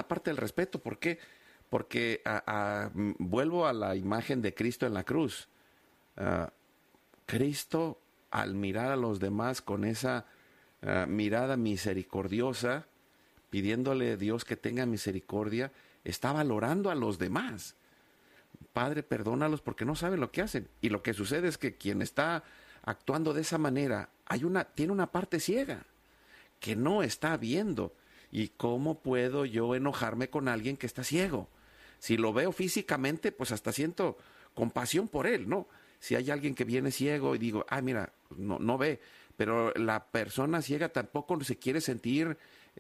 parte del respeto. ¿Por qué? Porque vuelvo a la imagen de Cristo en la cruz. Ah, Cristo, al mirar a los demás con esa mirada misericordiosa, pidiéndole a Dios que tenga misericordia, está valorando a los demás. Padre, perdónalos porque no saben lo que hacen. Y lo que sucede es que quien está actuando de esa manera tiene una parte ciega que no está viendo. ¿Y cómo puedo yo enojarme con alguien que está ciego? Si lo veo físicamente, pues hasta siento compasión por él, ¿no? Si hay alguien que viene ciego y digo, mira, no ve, pero la persona ciega tampoco se quiere sentir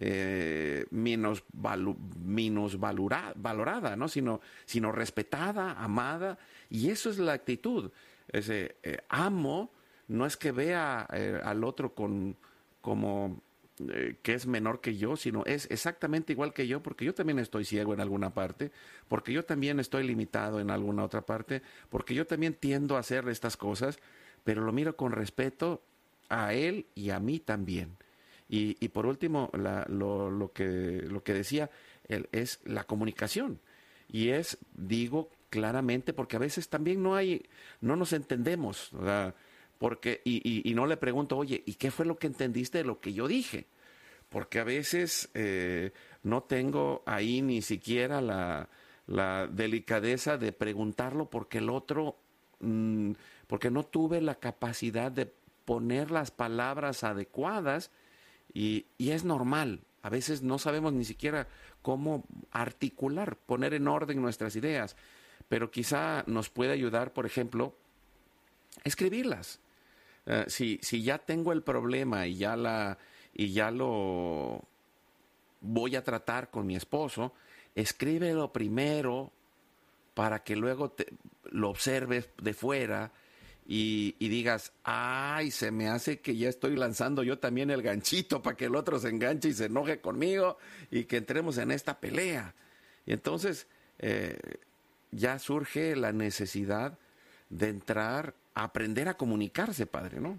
valorada, ¿no? Sino respetada, amada, y eso es la actitud. Amo, no es que vea al otro como que es menor que yo, sino es exactamente igual que yo, porque yo también estoy ciego en alguna parte, porque yo también estoy limitado en alguna otra parte, porque yo también tiendo a hacer estas cosas, pero lo miro con respeto a él y a mí también. Y por último, lo que decía él es la comunicación. Y digo claramente, porque a veces también no nos entendemos, ¿verdad? Porque, y no le pregunto, oye, ¿y qué fue lo que entendiste de lo que yo dije? Porque a veces no tengo ahí ni siquiera la delicadeza de preguntarlo porque el otro, porque no tuve la capacidad de poner las palabras adecuadas y es normal. A veces no sabemos ni siquiera cómo articular, poner en orden nuestras ideas, pero quizá nos puede ayudar, por ejemplo, escribirlas. Si ya tengo el problema y ya lo voy a tratar con mi esposo, escríbelo primero para que luego lo observes de fuera y digas, ay, se me hace que ya estoy lanzando yo también el ganchito para que el otro se enganche y se enoje conmigo y que entremos en esta pelea. Y entonces ya surge la necesidad de entrar a aprender a comunicarse, padre, ¿no?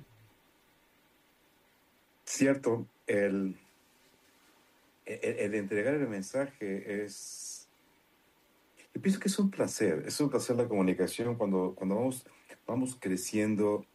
Cierto, el entregar el mensaje yo pienso que es un placer la comunicación cuando vamos creciendo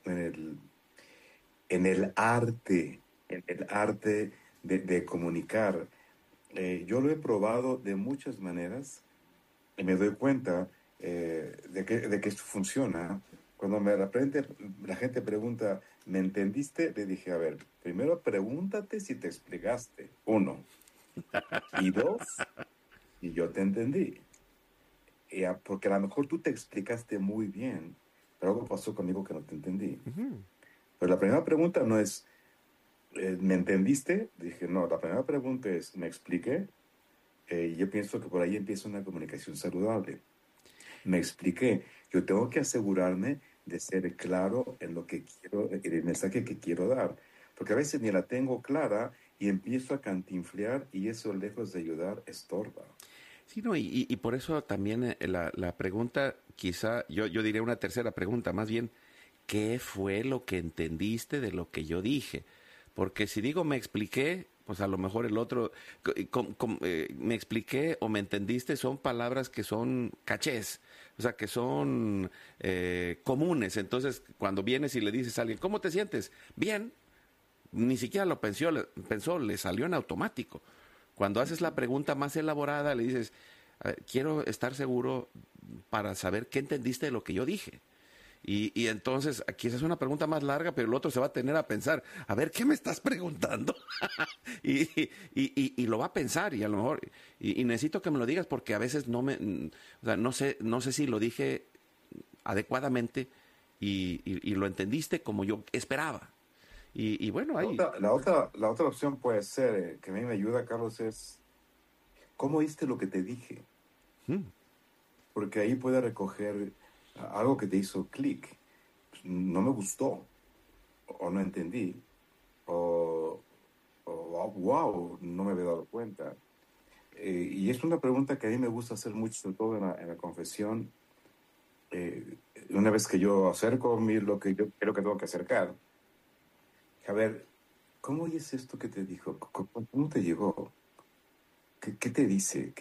en el arte de comunicar. Yo lo he probado de muchas maneras y me doy cuenta de que esto funciona. Cuando la gente pregunta, ¿me entendiste? Le dije, a ver, primero pregúntate si te explicaste. Uno. Y dos, y yo te entendí. Porque a lo mejor tú te explicaste muy bien, pero algo pasó conmigo que no te entendí. Ujú. Pero la primera pregunta no es, ¿me entendiste? Dije, no, la primera pregunta es, ¿me expliqué? Y yo pienso que por ahí empieza una comunicación saludable. Me expliqué. Yo tengo que asegurarme de ser claro en lo que quiero, en el mensaje que quiero dar. Porque a veces ni la tengo clara y empiezo a cantinflear y eso lejos de ayudar estorba. Sí, no, y por eso también la pregunta, quizá, yo diría una tercera pregunta, más bien, ¿qué fue lo que entendiste de lo que yo dije? Porque si digo me expliqué, pues a lo mejor el otro, me expliqué o me entendiste son palabras que son cachés, o sea, que son comunes. Entonces, cuando vienes y le dices a alguien, ¿cómo te sientes? Bien, ni siquiera lo pensó, le salió en automático. Cuando haces la pregunta más elaborada, le dices, "A ver, quiero estar seguro para saber qué entendiste de lo que yo dije. Y entonces, aquí esa es una pregunta más larga, pero el otro se va a tener a pensar, a ver, ¿qué me estás preguntando? Y lo va a pensar y a lo mejor, y necesito que me lo digas porque a veces o sea, no sé si lo dije adecuadamente y lo entendiste como yo esperaba. Y bueno, ahí. La otra opción puede ser, que a mí me ayuda, Carlos, es, ¿cómo oíste lo que te dije? Mm. Porque ahí puede recoger algo que te hizo clic. Pues, no me gustó, o no entendí, o, wow, no me había dado cuenta. Y es una pregunta que a mí me gusta hacer mucho, sobre todo en la confesión. Una vez que yo acerco lo que yo creo que tengo que acercar, a ver, ¿cómo oyes esto que te dijo? ¿Cómo te llegó? ¿Qué te dice?